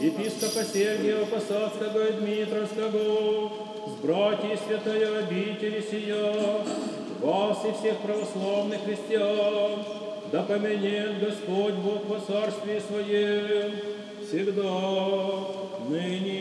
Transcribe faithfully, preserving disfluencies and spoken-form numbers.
епископа Сергия Посадского и Дмитровского, с братьей святая обители сия, вас и всех православных христиан, да поменет Господь Бог во царстве Своем, всегда, ныне